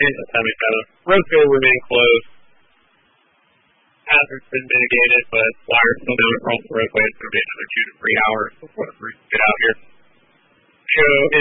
Road's going to remain closed. Hazard's been mitigated, but wires still down across the roadway. It's going to be another 2 to 3 hours before the crews get out here. So